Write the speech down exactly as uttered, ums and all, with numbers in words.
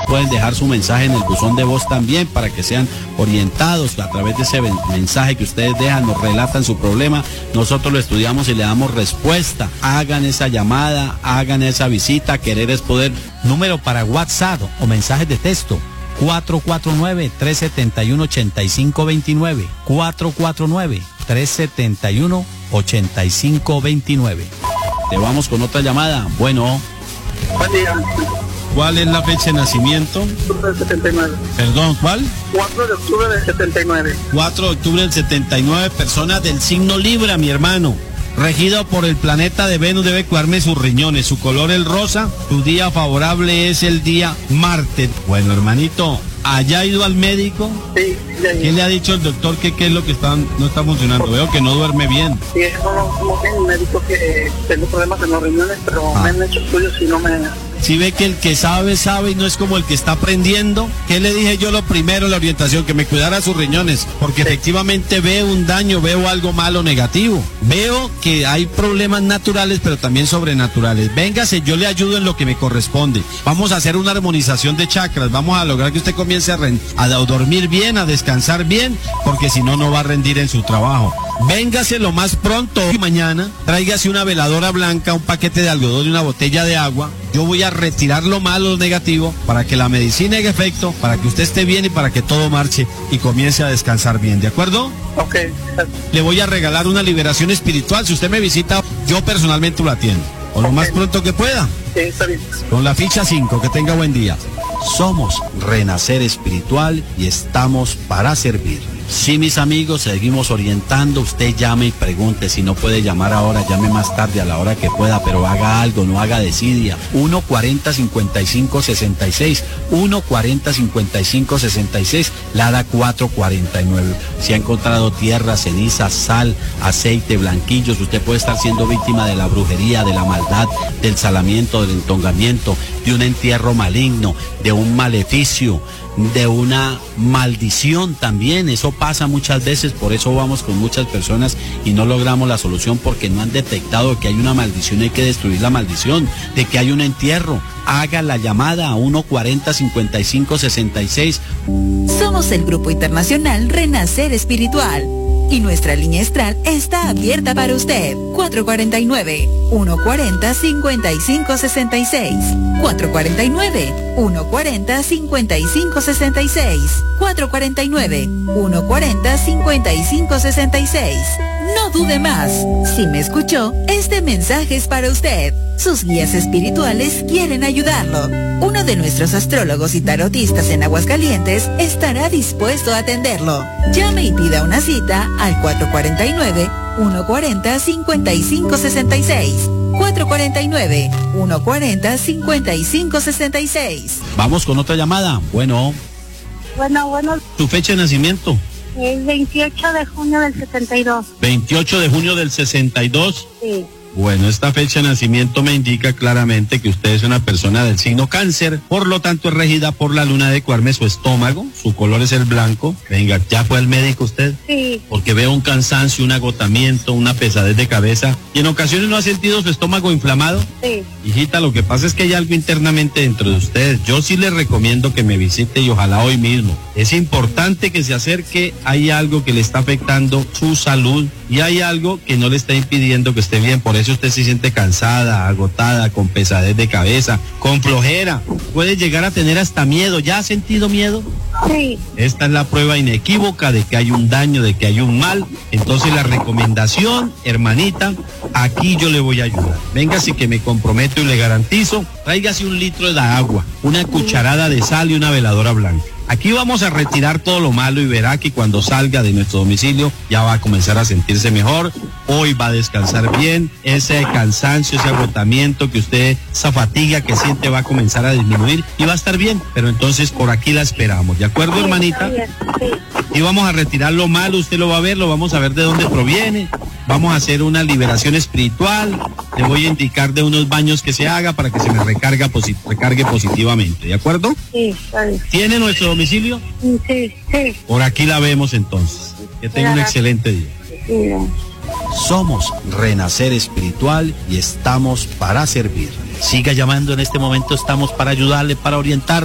Pueden dejar su mensaje en el buzón de voz también para que sean orientados a través de ese mensaje que ustedes dejan, nos relatan su problema, nosotros lo estudiamos y le damos respuesta. Hagan esa llamada, hagan esa visita, querer es poder. Número para WhatsApp o mensajes de texto: cuatro cuatro nueve, tres siete uno, ocho cinco dos nueve, cuatro cuatro nueve, tres siete uno, ocho cinco dos nueve. Te vamos con otra llamada. Bueno. Buen día. ¿Cuál es la fecha de nacimiento? octubre del setenta y nueve. Perdón, ¿cuál? cuatro de octubre del setenta y nueve. cuatro de octubre del setenta y nueve, persona del signo Libra, mi hermano. Regido por el planeta de Venus, debe cuidarme sus riñones. Su color es rosa. Tu día favorable es el día martes. Bueno, hermanito, ¿allá ha ido al médico? Sí, ya, ya. ¿Qué le ha dicho el doctor que qué es lo que está, no está funcionando? Veo que no duerme bien. Sí, eso no, no, me dijo que eh, tengo problemas en los riñones, pero Ah. me han hecho estudios y no me... Si ve que el que sabe, sabe y no es como el que está aprendiendo. ¿Qué le dije yo lo primero en la orientación? Que me cuidara sus riñones, porque Sí. efectivamente veo un daño, veo algo malo, negativo. Veo que hay problemas naturales, pero también sobrenaturales. Véngase, yo le ayudo en lo que me corresponde. Vamos a hacer una armonización de chakras, vamos a lograr que usted comience a, ren- a dormir bien, a descansar bien, porque si no, no va a rendir en su trabajo. Véngase lo más pronto mañana, tráigase una veladora blanca, un paquete de algodón y una botella de agua. Yo voy a retirar lo malo, lo negativo, para que la medicina haga efecto, para que usted esté bien y para que todo marche y comience a descansar bien, ¿de acuerdo? Ok. Le voy a regalar una liberación espiritual. Si usted me visita, yo personalmente lo atiendo. O lo más pronto que pueda. Sí, está bien. Con la ficha cinco, que tenga buen día. Somos Renacer Espiritual y estamos para servir. Sí, mis amigos, seguimos orientando. Usted llame y pregunte. Si no puede llamar ahora, llame más tarde a la hora que pueda, pero haga algo, no haga desidia. uno cuarenta, cincuenta y cinco, sesenta y seis. uno cuarenta, cincuenta y cinco, sesenta y seis. Lada cuatro cuarenta y nueve. Si ha encontrado tierra, ceniza, sal, aceite, blanquillos, usted puede estar siendo víctima de la brujería, de la maldad, del salamiento, del entongamiento, de un entierro maligno, de un maleficio, de una maldición también. Eso pasa muchas veces, por eso vamos con muchas personas y no logramos la solución, porque no han detectado que hay una maldición, hay que destruir la maldición, de que hay un entierro. Haga la llamada a uno cuarenta, cincuenta y cinco, sesenta y seis. Somos el Grupo Internacional Renacer Espiritual y nuestra línea Estral está abierta para usted. cuatro cuatro nueve, uno cuarenta, cincuenta y cinco sesenta y seis. cuatro cuatro nueve, uno cuarenta, cincuenta y cinco sesenta y seis. cuatro cuatro nueve, uno cuarenta, cincuenta y cinco sesenta y seis. No dude más. Si me escuchó, este mensaje es para usted. Sus guías espirituales quieren ayudarlo. Uno de nuestros astrólogos y tarotistas en Aguascalientes estará dispuesto a atenderlo. Llame y pida una cita al cuatro cuatro nueve, uno cuarenta, cincuenta y cinco sesenta y seis. cuatro cuatro nueve, uno cuarenta, cincuenta y cinco sesenta y seis. Vamos con otra llamada. Bueno, Bueno, bueno, ¿tu fecha de nacimiento? el veintiocho de junio del setenta y dos. veintiocho de junio del sesenta y dos. Sí. Bueno, esta fecha de nacimiento me indica claramente que usted es una persona del signo Cáncer, por lo tanto es regida por la luna, de adecuarme su estómago, su color es el blanco. Venga, ¿ya fue al médico usted? Sí. Porque veo un cansancio, un agotamiento, una pesadez de cabeza, y en ocasiones no ha sentido su estómago inflamado. Sí. Hijita, lo que pasa es que hay algo internamente dentro de usted. Yo sí le recomiendo que me visite y ojalá hoy mismo. Es importante que se acerque, hay algo que le está afectando su salud y hay algo que no le está impidiendo que esté bien. Por eso usted se siente cansada, agotada, con pesadez de cabeza, con flojera. Puede llegar a tener hasta miedo. ¿Ya ha sentido miedo? Sí. Esta es la prueba inequívoca de que hay un daño, de que hay un mal. Entonces la recomendación, hermanita, aquí yo le voy a ayudar. Venga, así que me comprometo y le garantizo, tráigase un litro de agua, una cucharada de sal y una veladora blanca. Aquí vamos a retirar todo lo malo y verá que cuando salga de nuestro domicilio ya va a comenzar a sentirse mejor. Hoy va a descansar bien. Ese cansancio, ese agotamiento que usted, esa fatiga que siente va a comenzar a disminuir y va a estar bien. Pero entonces por aquí la esperamos. ¿De acuerdo, hermanita? Sí. Y vamos a retirar lo malo, usted lo va a ver, lo vamos a ver de dónde proviene. Vamos a hacer una liberación espiritual. Le voy a indicar de unos baños que se haga para que se me recarga posi- recargue positivamente. ¿De acuerdo? Sí, está bien. ¿Tiene nuestro domicilio? Sí, sí. Por aquí la vemos entonces. Que tenga un excelente día. Sí. Somos Renacer Espiritual y estamos para servir. Siga llamando, en este momento estamos para ayudarle, para orientar.